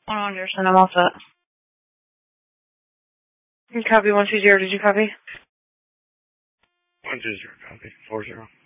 Anderson, I'm all set. Copy 120, did you copy? 120, copy. 40.